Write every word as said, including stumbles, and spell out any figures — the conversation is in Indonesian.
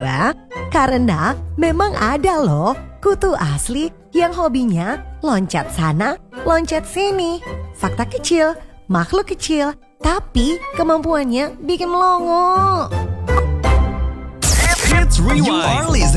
saudara, karena memang ada loh kutu asli yang hobinya loncat sana, loncat sini. Fakta kecil, makhluk kecil, tapi kemampuannya bikin melongo. Hits Rewind. You are listening